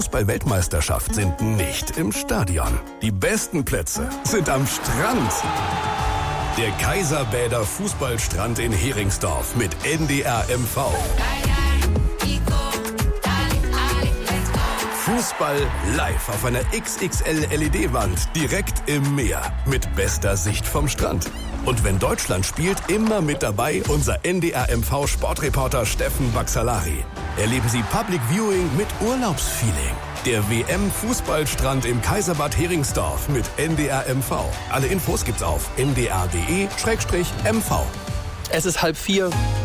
Fußball-Weltmeisterschaft sind nicht im Stadion. Die besten Plätze sind am Strand. Der Kaiserbäder Fußballstrand in Heringsdorf mit NDR MV. Fußball live auf einer XXL LED-Wand direkt im Meer mit bester Sicht vom Strand. Und wenn Deutschland spielt, immer mit dabei unser NDR MV Sportreporter Steffen Baxalari. Erleben Sie Public Viewing mit Urlaubsfeeling. Der WM-Fußballstrand im Kaiserbad Heringsdorf mit NDR MV. Alle Infos gibt's auf ndr.de/mv. Es ist 3:30.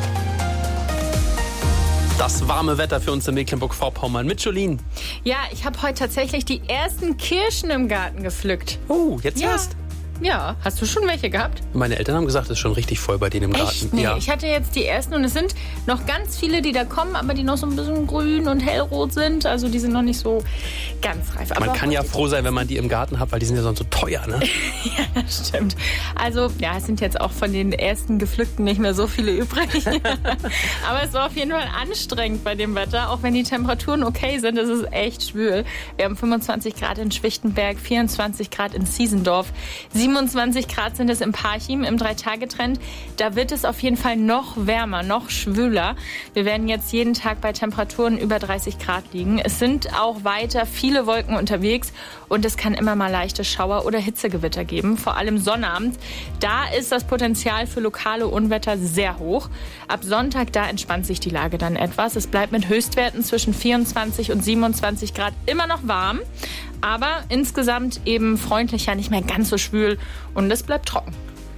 Das warme Wetter für uns in Mecklenburg-Vorpommern mit Jolien. Ja, ich habe heute tatsächlich die ersten Kirschen im Garten gepflückt. Oh, jetzt erst? Ja, hast du schon welche gehabt? Meine Eltern haben gesagt, es ist schon richtig voll bei denen im Garten. Echt? Nee, ja. Ich hatte jetzt die ersten und es sind noch ganz viele, die da kommen, aber die noch so ein bisschen grün und hellrot sind. Also die sind noch nicht so ganz reif. Aber man kann ja froh sein, wenn man die im Garten hat, weil die sind ja sonst so teuer, ne? Ja, das stimmt. Also, ja, es sind jetzt auch von den ersten gepflückten nicht mehr so viele übrig. Aber es war auf jeden Fall anstrengend bei dem Wetter, auch wenn die Temperaturen okay sind. Es ist echt schwül. Wir haben 25 Grad in Schwichtenberg, 24 Grad in Ziesendorf, 27 Grad sind es im Parchim im 3-Tage-Trend. Da wird es auf jeden Fall noch wärmer, noch schwüler. Wir werden jetzt jeden Tag bei Temperaturen über 30 Grad liegen. Es sind auch weiter viele Wolken unterwegs und es kann immer mal leichte Schauer oder Hitzegewitter geben. Vor allem Sonnabend. Da ist das Potenzial für lokale Unwetter sehr hoch. Ab Sonntag, da entspannt sich die Lage dann etwas. Es bleibt mit Höchstwerten zwischen 24 und 27 Grad immer noch warm. Aber insgesamt eben freundlicher, nicht mehr ganz so schwül und es bleibt trocken.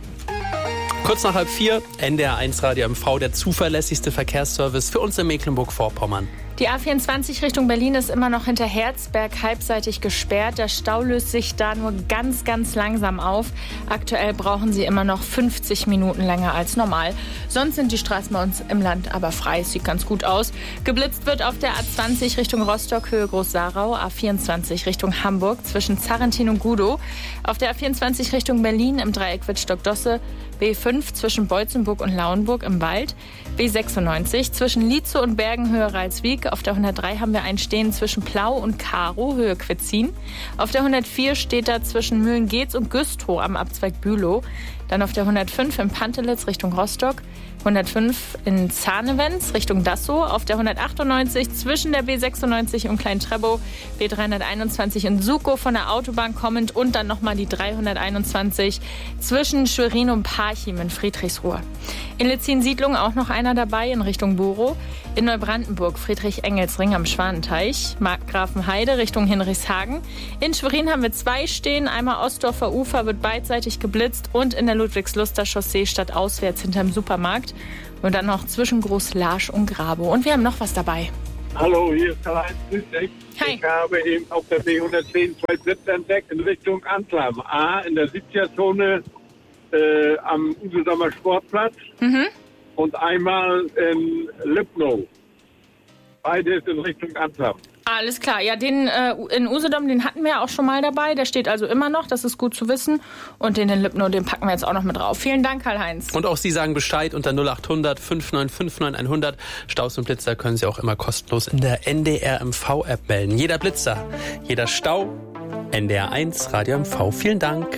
Kurz nach 3:30, NDR1 Radio MV, der zuverlässigste Verkehrsservice für uns in Mecklenburg-Vorpommern. Die A24 Richtung Berlin ist immer noch hinter Herzberg halbseitig gesperrt. Der Stau löst sich da nur ganz, ganz langsam auf. Aktuell brauchen Sie immer noch 50 Minuten länger als normal. Sonst sind die Straßen bei uns im Land aber frei. Es sieht ganz gut aus. Geblitzt wird auf der A20 Richtung Rostock, Höhe Groß-Sarau. A24 Richtung Hamburg zwischen Zarrentin und Gudow. Auf der A24 Richtung Berlin im Dreieck Wittstock-Dosse. B5 zwischen Beutzenburg und Lauenburg im Wald. B96 zwischen Lietzow und Bergen, Höhe Ralswiek. Auf der 103 haben wir einen Stehen zwischen Plau und Karow, Höhe Quitzin. Auf der 104 steht da zwischen Mühlengeetz und Güstrow am Abzweig Bülow. Dann auf der 105 in Pantelitz Richtung Rostock. 105 in Zahnewentz Richtung Dassow. Auf der 198 zwischen der B96 und Klein-Trebow. B321 in Sukow von der Autobahn kommend. Und dann nochmal die 321 zwischen Schwerin und Parchim in Friedrichsruhe. In Litzin-Siedlung auch noch einer dabei in Richtung Borow. In Neubrandenburg Friedrich-Engels-Ring am Schwanenteich. Markgrafenheide Richtung Hinrichshagen. In Schwerin haben wir 2 stehen. Einmal Ostdorfer Ufer wird beidseitig geblitzt. Und in der Ludwigsluster Chaussee stadtauswärts hinterm Supermarkt. Und dann noch zwischen Groß-Larsch und Grabow. Und wir haben noch was dabei. Hallo, hier ist Karl-Heinz, grüß dich. Hi. Ich habe eben auf der B110 2 Blitze entdeckt in Richtung Antlam. A, in der 70er-Zone am Usedomer Sportplatz und einmal in Lipnow. Beides in Richtung Antlam. Alles klar. Ja, den in Usedom, den hatten wir auch schon mal dabei. Der steht also immer noch. Das ist gut zu wissen. Und den in Lipnow, den packen wir jetzt auch noch mit drauf. Vielen Dank, Karl-Heinz. Und auch Sie sagen Bescheid unter 0800 5959 100. Staus und Blitzer können Sie auch immer kostenlos in der NDR MV-App melden. Jeder Blitzer, jeder Stau, NDR1 Radio MV. Vielen Dank.